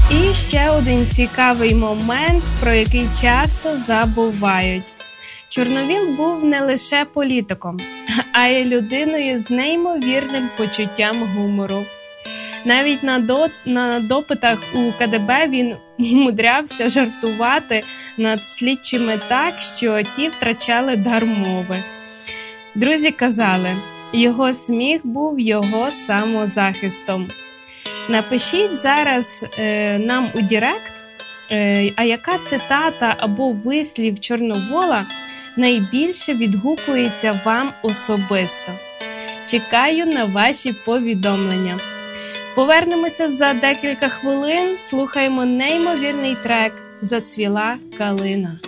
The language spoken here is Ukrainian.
І ще один цікавий момент, про який часто забувають. Чорновіл був не лише політиком, а й людиною з неймовірним почуттям гумору. Навіть на допитах у КДБ він умудрявся жартувати над слідчими так, що ті втрачали дар мови. Друзі казали, його сміх був його самозахистом. Напишіть зараз нам у Директ, а яка цитата або вислів Чорновола найбільше відгукується вам особисто. Чекаю на ваші повідомлення. Повернемося за декілька хвилин, слухаємо неймовірний трек «Зацвіла калина».